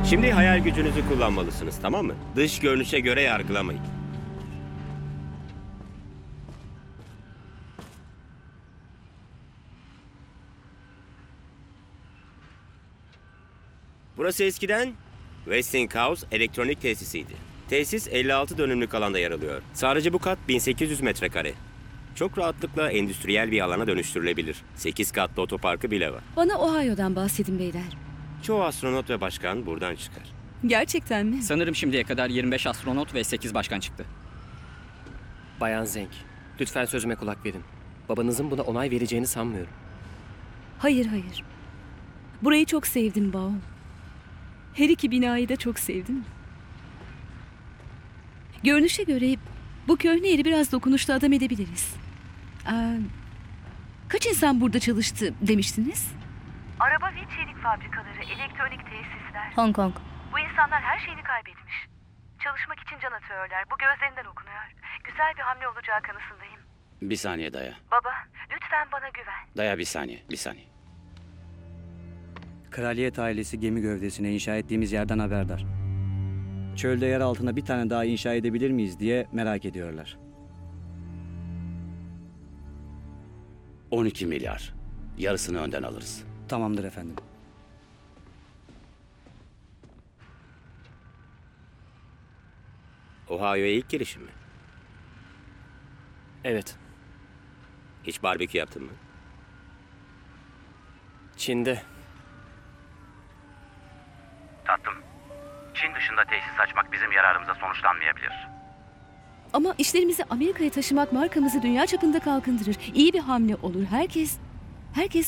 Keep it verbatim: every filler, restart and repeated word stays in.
Şimdi hayal gücünüzü kullanmalısınız, tamam mı? Dış görünüşe göre yargılamayın. Burası eskiden Westinghouse elektronik tesisiydi. Tesis elli altı dönümlük alanda yer alıyor. Sadece bu kat bin sekiz yüz metrekare. Çok rahatlıkla endüstriyel bir alana dönüştürülebilir. sekiz katlı otoparkı bile var. Bana Ohio'dan bahsedin beyler. Çoğu astronot ve başkan buradan çıkar. Gerçekten mi? Sanırım şimdiye kadar yirmi beş astronot ve sekiz başkan çıktı. Bayan Zeng, lütfen sözüme kulak verin. Babanızın buna onay vereceğini sanmıyorum. Hayır hayır. Burayı çok sevdim Bao. Her iki binayı da çok sevdim. Görünüşe göre bu köhne yeri biraz dokunuşlu adam edebiliriz. Aa, kaç insan burada çalıştı demiştiniz? Araba ve çelik fabrikaları, elektronik tesisler. Hong Kong. Bu insanlar her şeyini kaybetmiş. Çalışmak için can atıyorlar. Bu gözlerinden okunuyor. Güzel bir hamle olacağı kanısındayım. Bir saniye Daya. Baba, lütfen bana güven. Daya bir saniye, bir saniye. Kraliyet ailesi gemi gövdesine inşa ettiğimiz yerden haberdar. Çölde yer altına bir tane daha inşa edebilir miyiz diye merak ediyorlar. on iki milyar. Yarısını önden alırız. Tamamdır efendim. Ohio'ya ilk gelişim mi? Evet, Hiç barbekü yaptın mı? Çin'de. Tatlım, Çin dışında tesis açmak bizim yararımıza sonuçlanmayabilir. Ama işlerimizi Amerika'ya taşımak markamızı dünya çapında kalkındırır. İyi bir hamle olur. Herkes, herkes